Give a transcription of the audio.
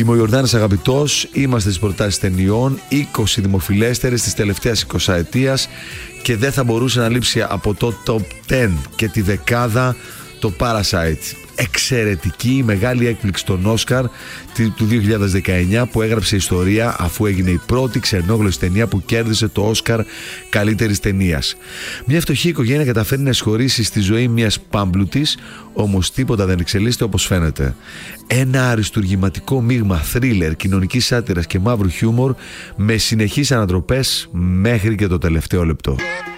Είμαι ο Ιορδάνης Αγαπητός, είμαστε στις προτάσεις ταινιών, 20 δημοφιλέστερες της τελευταίας 20 ετίας και δεν θα μπορούσε να λείψει από το top 10 και τη δεκάδα το Parasite. Εξαιρετική, μεγάλη έκπληξη των Όσκαρ του 2019 που έγραψε ιστορία αφού έγινε η πρώτη ξενόγλωση ταινία που κέρδισε το Όσκαρ καλύτερης ταινίας. Μια φτωχή οικογένεια καταφέρει να εισχωρήσει στη ζωή μιας πάμπλουτης, όμως τίποτα δεν εξελίσσεται όπως φαίνεται. Ένα αριστουργηματικό μείγμα θρίλερ, κοινωνικής σάτυρας και μαύρου χιούμορ με συνεχείς ανατροπές μέχρι και το τελευταίο λεπτό.